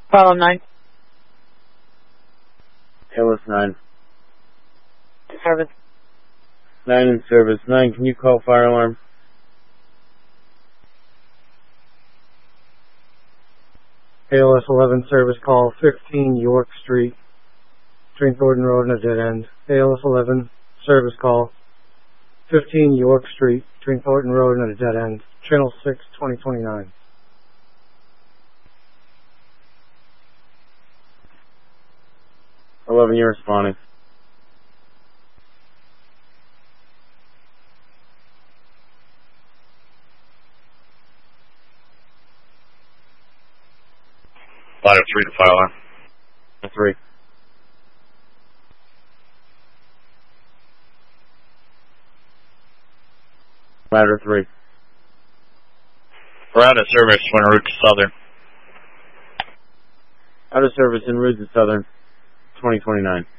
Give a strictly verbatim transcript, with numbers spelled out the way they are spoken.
Follow nine. A L S nine. Service. nine in service. nine, can you call fire alarm? A L S eleven service call, fifteen York Street, between Thornton Road and a dead end. A L S eleven service call, fifteen York Street, between Thornton Road and a dead end. Channel six, twenty twenty-nine. eleven, you're responding. Ladder three to fire alarm. three. Ladder three. We're out of service when en route to Southern. Out of service en route to Southern, twenty twenty-nine.